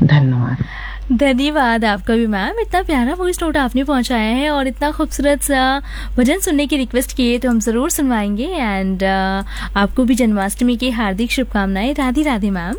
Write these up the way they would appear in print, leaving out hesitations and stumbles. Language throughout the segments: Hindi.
धन्यवाद। धन्यवाद आपका भी मैम। इतना प्यारा वॉइस नोट आपने पहुंचाया है और इतना खूबसूरत सा भजन सुनने की रिक्वेस्ट की है तो हम ज़रूर सुनवाएंगे। एंड आपको भी जन्माष्टमी की हार्दिक शुभकामनाएं। राधे राधे मैम।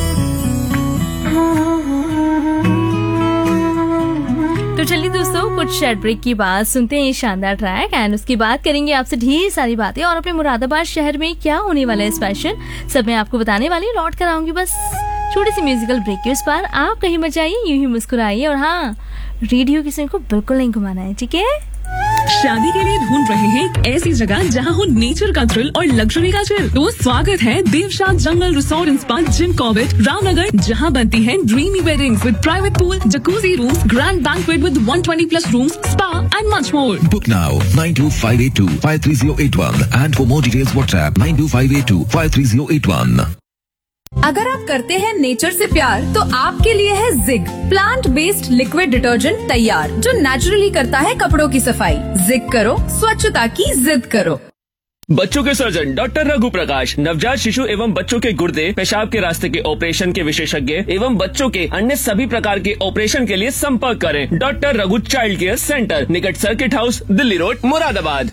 तो चलिए दोस्तों, कुछ शॉर्ट ब्रेक की बाद सुनते हैं ये शानदार ट्रैक एंड उसके बाद करेंगे आपसे ढेर सारी बातें और अपने मुरादाबाद शहर में क्या होने वाला है स्पेशल सब मैं आपको बताने वाली हूँ। लौट कर आऊंगी बस छोटी सी म्यूजिकल ब्रेक के उस पार। आप कहीं मत जाइए, यूं ही मुस्कुराइए और हाँ, रेडियो की स्विंग को बिल्कुल नहीं घुमाना है, ठीक है। शादी के लिए ढूंढ रहे हैं ऐसी जगह जहां हो नेचर का थ्रिल और लग्जरी का चिल? तो स्वागत है देवशाह जंगल resort and spa Jim Corbett Ramnagar, जहां बनती है dreamy weddings with private pool, jacuzzi rooms, grand banquet with 120+ rooms, spa and much more. Book now 9258253081 and for more details WhatsApp 9258253081। अगर आप करते हैं नेचर से प्यार तो आपके लिए है zig plant based liquid detergent तैयार, जो नेचुरली करता है कपड़ों की सफाई। जिग करो, स्वच्छता की जिद करो। बच्चों के सर्जन डॉक्टर रघु प्रकाश, नवजात शिशु एवं बच्चों के गुर्दे पेशाब के रास्ते के ऑपरेशन के विशेषज्ञ एवं बच्चों के अन्य सभी प्रकार के ऑपरेशन के लिए संपर्क करें। Doctor Raghu child care centre, निकट circuit house, Delhi road, Moradabad.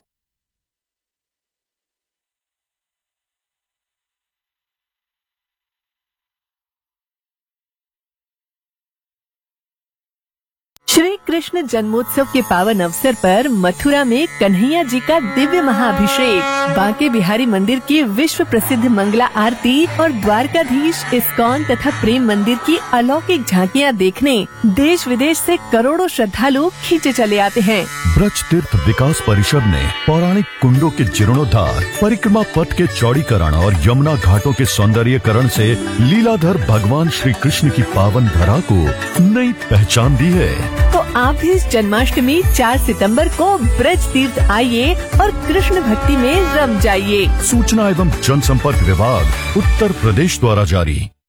Shri Krishna जन्मोत्सव के पावन अवसर पर मथुरा में कन्हैया जी का दिव्य महाअभिषेक, बांके बिहारी मंदिर की विश्व प्रसिद्ध मंगला आरती और द्वारकाधीश इस्कॉन तथा प्रेम मंदिर की अलौकिक झांकियां देखने देश विदेश से करोड़ों श्रद्धालु खींचे चले आते हैं। ब्रज तीर्थ विकास परिषद ने पौराणिक कुंडों के जीर्णोद्धार, परिक्रमा पथ के चौड़ीकरण और यमुना घाटों के सौंदर्यीकरण से लीलाधर भगवान श्री कृष्ण की पावन धरा को नई पहचान दी है। तो आप भी इस जन्माष्टमी 4 सितंबर को ब्रज तीर्थ आइए और कृष्ण भक्ति में रम जाइए। सूचना एवं जनसंपर्क विभाग, उत्तर प्रदेश द्वारा जारी।